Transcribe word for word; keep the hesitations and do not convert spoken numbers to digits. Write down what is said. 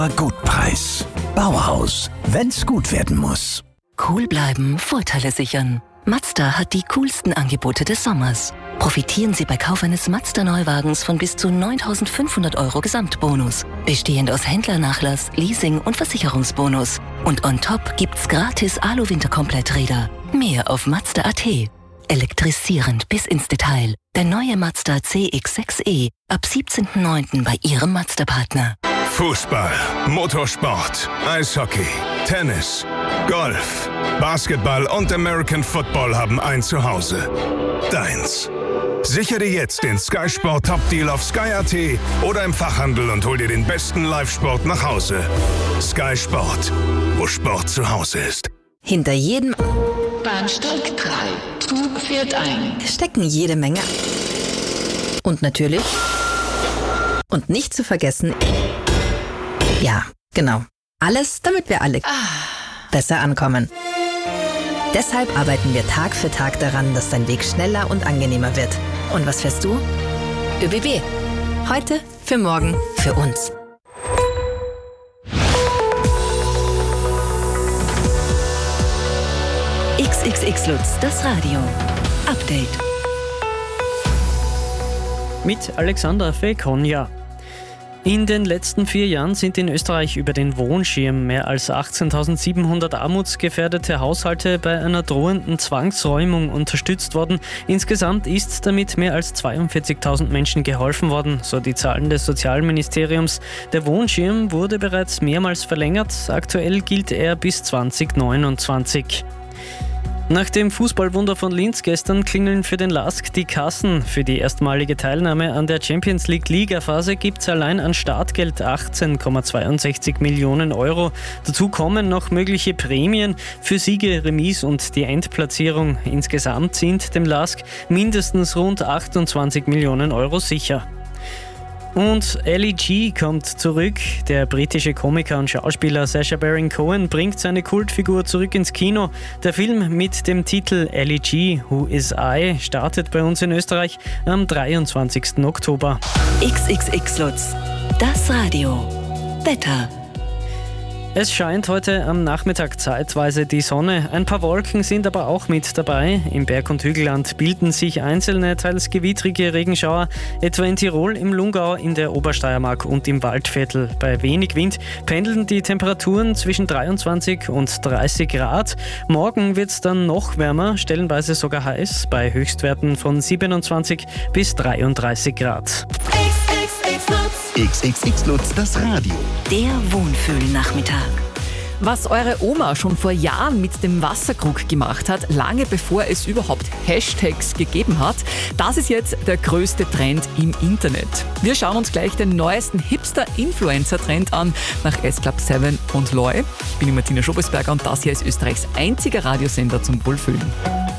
Gutpreis. Bauhaus, wenn's gut werden muss. Cool bleiben, Vorteile sichern. Mazda hat die coolsten Angebote des Sommers. Profitieren Sie bei Kauf eines Mazda-Neuwagens von bis zu neuntausendfünfhundert Euro Gesamtbonus. Bestehend aus Händlernachlass, Leasing und Versicherungsbonus. Und on top gibt's gratis Alu-Winterkompletträder. Mehr auf Mazda punkt at. Elektrisierend bis ins Detail. Der neue Mazda C X sechs E ab siebzehnten neunten bei Ihrem Mazda-Partner. Fußball, Motorsport, Eishockey, Tennis, Golf, Basketball und American Football haben ein Zuhause. Deins. Sicher dir jetzt den Sky Sport Top Deal auf sky punkt at oder im Fachhandel und hol dir den besten Live-Sport nach Hause. Sky Sport, wo Sport zu Hause ist. Hinter jedem Bahnsteig drei. Zug fährt ein. stecken jede Menge. Und natürlich, und nicht zu vergessen, ja, genau, alles, damit wir alle besser ankommen. Deshalb arbeiten wir Tag für Tag daran, dass dein Weg schneller und angenehmer wird. Und was fährst du? ÖBB. Heute, für morgen, für uns. X X X Lutz, das Radio. Update. Mit Alexander Fekonja. In den letzten vier Jahren sind in Österreich über den Wohnschirm mehr als achtzehntausendsiebenhundert armutsgefährdete Haushalte bei einer drohenden Zwangsräumung unterstützt worden. Insgesamt ist damit mehr als zweiundvierzigtausend Menschen geholfen worden, so die Zahlen des Sozialministeriums. Der Wohnschirm wurde bereits mehrmals verlängert. Aktuell gilt er bis zweitausendneunundzwanzig. Nach dem Fußballwunder von Linz gestern klingeln für den L A S K die Kassen. Für die erstmalige Teilnahme an der Champions League Ligaphase gibt es allein an Startgeld achtzehn Komma zweiundsechzig Millionen Euro. Dazu kommen noch mögliche Prämien für Siege, Remis und die Endplatzierung. Insgesamt sind dem L A S K mindestens rund achtundzwanzig Millionen Euro sicher. Und Ali G kommt zurück. Der britische Komiker und Schauspieler Sacha Baron Cohen bringt seine Kultfigur zurück ins Kino. Der Film mit dem Titel Ali G, Who Is I, startet bei uns in Österreich am dreiundzwanzigsten Oktober. X X X Lutz, das Radio. Wetter. Es scheint heute am Nachmittag zeitweise die Sonne. Ein paar Wolken sind aber auch mit dabei. Im Berg- und Hügelland bilden sich einzelne, teils gewittrige Regenschauer, etwa in Tirol, im Lungau, in der Obersteiermark und im Waldviertel. Bei wenig Wind pendeln die Temperaturen zwischen dreiundzwanzig und dreißig Grad. Morgen wird es dann noch wärmer, stellenweise sogar heiß, bei Höchstwerten von siebenundzwanzig bis dreiunddreißig Grad. X X X Lutz, das Radio. Der Wohnfühl-Nachmittag. Was eure Oma schon vor Jahren mit dem Wasserkrug gemacht hat, lange bevor es überhaupt Hashtags gegeben hat, das ist jetzt der größte Trend im Internet. Wir schauen uns gleich den neuesten Hipster-Influencer-Trend an nach S-Club sieben und Loy. Ich bin die Martina Schobesberger und das hier ist Österreichs einziger Radiosender zum Wohlfühlen.